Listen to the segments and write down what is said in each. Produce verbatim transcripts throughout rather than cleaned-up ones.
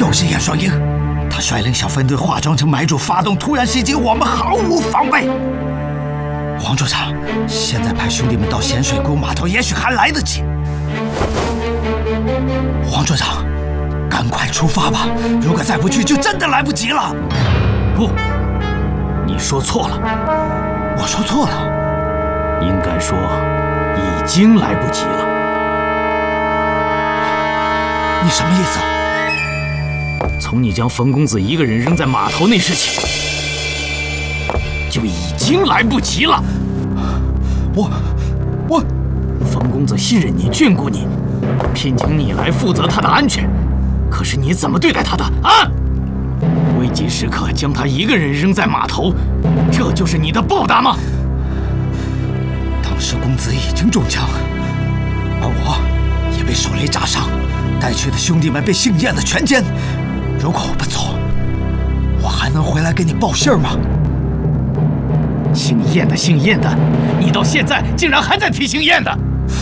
就是燕双鹰，他率领小分队化妆成买主，发动突然袭击，我们毫无防备。黄处长，现在派兄弟们到咸水沟码头，也许还来得及。黄处长，赶快出发吧！如果再不去，就真的来不及了。 不，你说错了。 我说错了， 应该说已经来不及了。 你什么意思？ 从你将冯公子一个人扔在码头那时起，就已经来不及了。 我，我， 冯公子信任你，眷顾你，聘请你来负责他的安全。可是你怎么对待他的啊？危急时刻将他一个人扔在码头，这就是你的报答吗？ 当时公子已经中枪，而我也被手雷炸伤，带去的兄弟们被姓燕的全歼。如果我不走，我还能回来给你报信吗？ 姓燕的，姓燕的，你到现在竟然还在提姓燕的，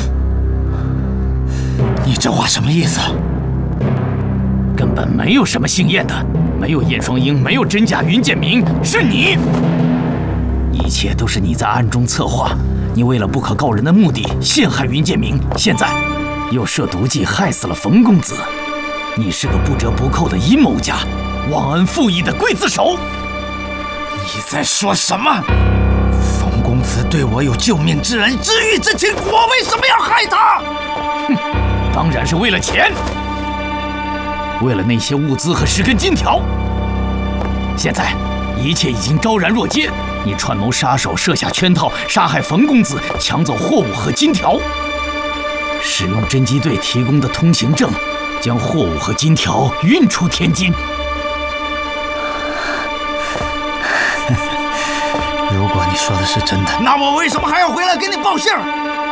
你这话什么意思？ 根本没有什么姓燕的，没有燕双鹰，没有真假云建明，是你！一切都是你在暗中策划，你为了不可告人的目的陷害云建明，现在又设毒计害死了冯公子。你是个不折不扣的阴谋家，忘恩负义的刽子手。 你在说什么？冯公子对我有救命之恩、知遇之情，我为什么要害他？ 哼，当然是为了钱，为了那些物资和十根金条。现在一切已经昭然若揭，你串谋杀手，设下圈套，杀害冯公子，抢走货物和金条，使用侦缉队提供的通行证，将货物和金条运出天津。 如果你说的是真的，那我为什么还要回来给你报信儿？